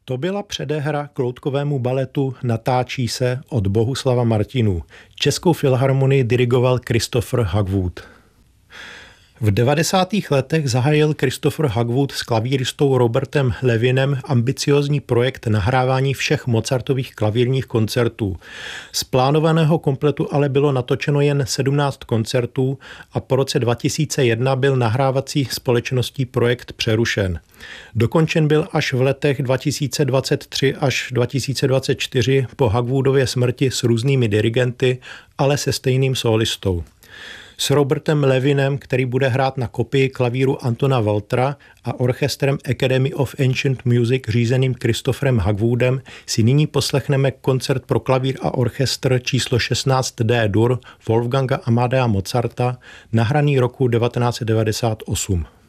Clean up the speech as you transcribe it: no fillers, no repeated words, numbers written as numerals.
To byla předehra k loutkovému baletu Natáčí se od Bohuslava Martinů. Českou filharmonii dirigoval Christopher Hogwood. V 90. letech zahájil Christopher Hogwood s klavíristou Robertem Levinem ambiciózní projekt nahrávání všech Mozartových klavírních koncertů. Z plánovaného kompletu ale bylo natočeno jen 17 koncertů a po roce 2001 byl nahrávací společností projekt přerušen. Dokončen byl až v letech 2023 až 2024 po Hogwoodově smrti s různými dirigenty, ale se stejným sólistou. S Robertem Levinem, který bude hrát na kopii klavíru Antona Waltera, a orchestrem Academy of Ancient Music řízeným Christopherem Hogwoodem si nyní poslechneme koncert pro klavír a orchestr číslo 16 D-dur Wolfganga Amadea Mozarta, nahraný roku 1998.